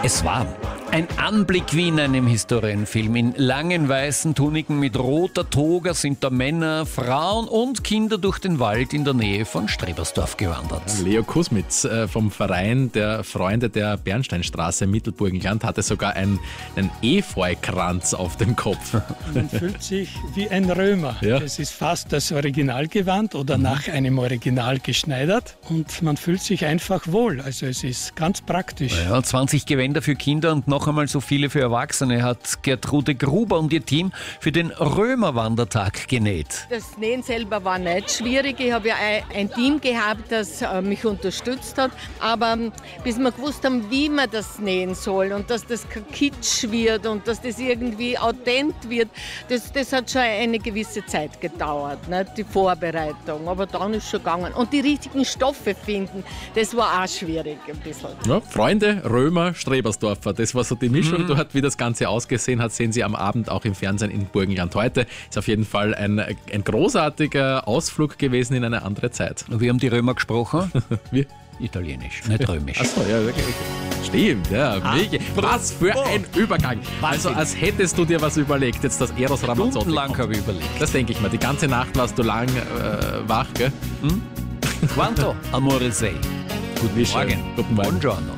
Es war ein Anblick wie in einem Historienfilm. In langen weißen Tuniken mit roter Toga sind da Männer, Frauen und Kinder durch den Wald in der Nähe von Strebersdorf gewandert. Leo Kusmitz vom Verein der Freunde der Bernsteinstraße im Mittelburgenland hatte sogar einen Efeukranz auf dem Kopf. Man fühlt sich wie ein Römer. Ja. Es ist fast das Originalgewand oder nach einem Original geschneidert und man fühlt sich einfach wohl. Also es ist ganz praktisch. Ja, 20 Gewänder für Kinder und noch einmal so viele für Erwachsene hat Gertrude Gruber und ihr Team für den Römerwandertag genäht. Das Nähen selber war nicht schwierig. Ich habe ja ein Team gehabt, das mich unterstützt hat. Aber bis wir gewusst haben, wie man das nähen soll und dass das kein Kitsch wird und dass das irgendwie authent wird, das hat schon eine gewisse Zeit gedauert, ne, die Vorbereitung. Aber dann ist schon gegangen. Und die richtigen Stoffe finden, das war auch schwierig ein bisschen. Ja, Freunde, Römer, Strebersdorfer, das war so die Mischung. Dort, wie das Ganze ausgesehen hat, sehen Sie am Abend auch im Fernsehen in Burgenland heute. Ist auf jeden Fall ein großartiger Ausflug gewesen in eine andere Zeit. Wir haben die Römer gesprochen. Wie? Italienisch, nicht römisch. Achso, ja, wirklich. Stimmt, ja. Was für ein Übergang. Also, als hättest du dir was überlegt, jetzt das Eros Ramazzotti. Stundenlang habe ich überlegt. Das denke ich mal. Die ganze Nacht warst du lang wach, gell? Quanto amore sei? Guten Morgen. Guten Morgen. Buongiorno.